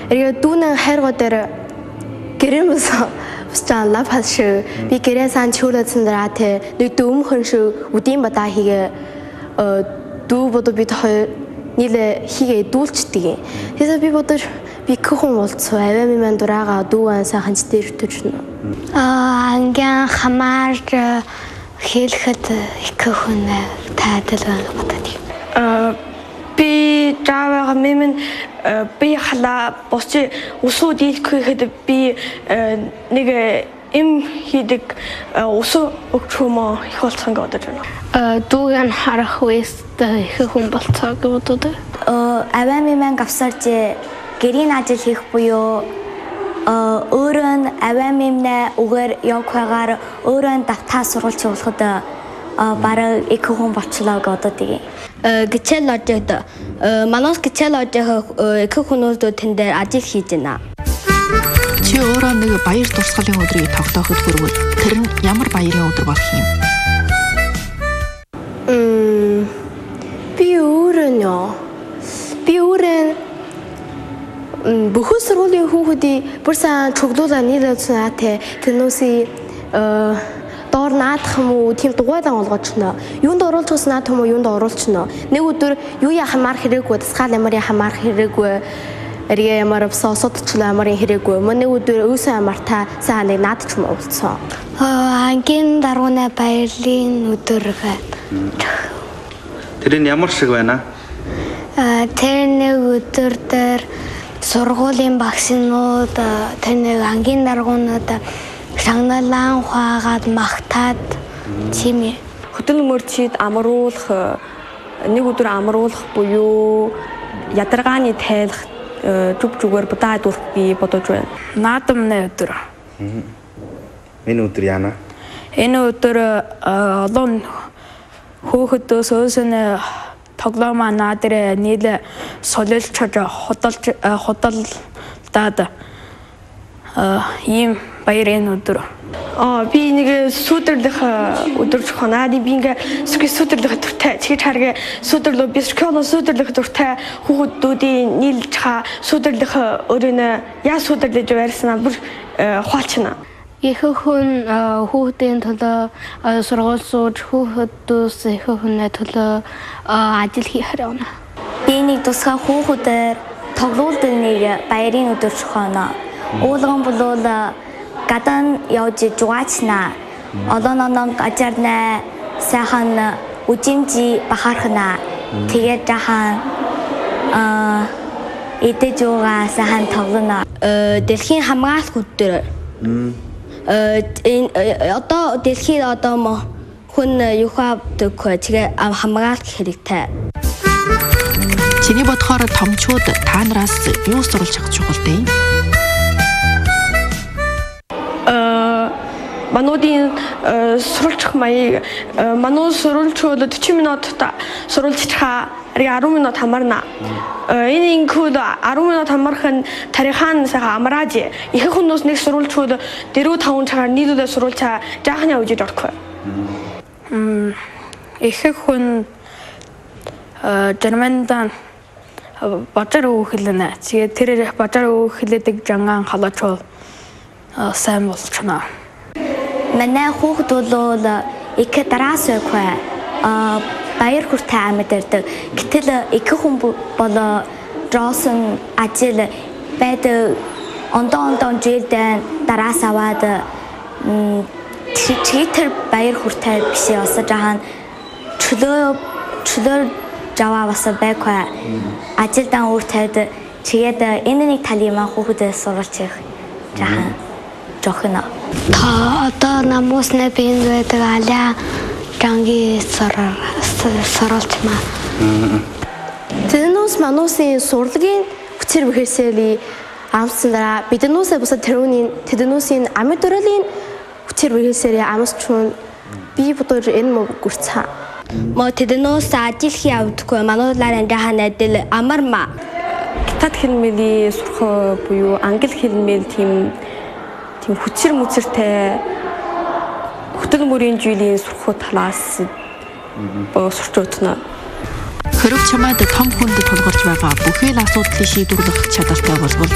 이게 두는 해로들 그러면서 진짜 라파스 비 그래서 초라친들한테 너무 흔수 우딘보다 희게 두보도 비더 니래 희게 둘치디 그래서 비보도 비크홍 월초 에베미만 돌아가 두안사 한치들 투주나 안경 하마르 힐хад ихэхүн таадалгаа бододи би жаваа мэмэн би хала босч усуу дийлхэхэд би нэг им хийдэг усуу өгчмөө их болцсон гэж бодож байна. Дүүгэн харах үест ихэхүн болцоо гэж боддог. Аваа мэмэн гавсарч гэрийн ажил хийх буюу өөрөө аваа мэмнэ үгээр явахаар өөрөө давтаа сургууль явуулахад бараг ихэхүн болчлоо гэж боддог. Гичэл ложид манаас гичэл ложих ихэхүнүүд тэн дээр ажил хийж байна. Чи өөрөө нэг баяр дурсгалын өдрийг тогтооход хүрвэл тэр нь ямар баярын өдөр болох юм? Би өөрөө бүхэн сургуулийн хүүхдийн бүрсэн чөглүүлээ нийлүүлсэн атэ тэрнүүсээ доор наадах юм уу тийм дугуйлан олгоочно. Юунд оруулж гисэн наадах юм уу юунд оруулчихно. Нэг өдөр юу яхамаар хэрэггүй тасгаал ямар яхамаар хэрэггүй эргээ ямар сосодчлаа ямар хэрэггүй. Нэг өдөр өөсөө амартаа сайн нэг наадч юм уулцсан. Ангийн дарууна баярлын өдөр гэдэг. Тэр нь ямар шиг байна? Тэр нэг өдөр дээр сургуулийн багшнууд тэр нэг ангийн даргуунууд шагналан хаагаад магтаад чимээ хөдөл мөрчид амруулах нэг өдөр амруулах буюу ядаргааны тайлах зүг зүгээр бодоод би бодож байна. Наадамны өдөр. Энэ өдөр яана? Энэ өдөр олон хөөхөдөөс өөсөнө тоглоомоо наадэрэ нийлээ солилчж худалдаад ийм баярын өдөр. Би нэг сүдэрлэх өдөр жохоо. Би ингээ сүдэрлэх дуртай. Чи чаргээ сүдэрлөө би школоо сүдэрлэх дуртай. Хүүхдүүдийн нийлж ха сүдэрлэх өрөөнө яа сүдэрлэж байрснаа бүр хуалчна. Ихэхүн хүүхдийн төлөө сургууль сууж хүүхдүүдс ихэхүнээ төлөө ажил хийхээр явна. Би нэг тусгай хүүхдээр тоглоулдаг нэг баярын өдөр жохоо. Уулган болол гадан явж жугаачна. Олон ажарнаа сайхан үжимжи бахархна. Тэгээд жахан эдэж байгаа сайхан тоглоно. Дэлхийн хамгаалах өдөр. Одоо дэлхийд одоо хүн юхавдаг тэгээ хамгаалах хэрэгтэй. Чиний бодохоор томчууд та нараас юу суралж авах чухалтай юм? Мануудын суралцах маяг мануу суралцууд 40 минутта суралцчихаа 10 минут хамаарна. Энэ инкуд 10 минут хамаарх нь тарихаан сайхан амрааж их хүнээс нэг суралцууд 4-5 цагаар нийлүүлээ суралцаа жаахны үжиж орхгүй. Их хүн Германдан бажар өөхлөнэ. Тэгээ тэр бажар өөхлөдөг жангаан халаачул сайн болчихно. Манай хүүхдүүд бол их дараас өгөө баяр хүртэй амьд ирдэг. Гэтэл их хүн бол Джонсон ажил байдаг ондон жилдэн дараас аваад тэр баяр хүртэй биш осож хаан чөлөө жаваа бас байхгүй. Ажилдан үртэд чигээд энэ нэг талимаа хүүхдээс суралцах жахан жохно. Та одоо намуусна бин байдаг аля жанги суралцмаа. Тэрнээс мануусын сурлагын хүчээр бэхэрсэли амсан дараа биднүүсээ бусад тэднүүсийн амьд төрлийн хүчээр бэхэрсэли амсчун би бодож энэ мөг гүрцаа. Мо тэднүүс ажил хийвдаггүй мануулаар жахан адил амарма. Гитад хэлмэлийн сурах буюу англи хэлмэл тийм хүчээр мүцэртэй хөтөл мөрийн жилийн сурах талаас сурч утна. Хэрв чамайд том хүнд тулгарч байгаа бүхэл асуудлыг шийдвэрлэх чадaltaй болбол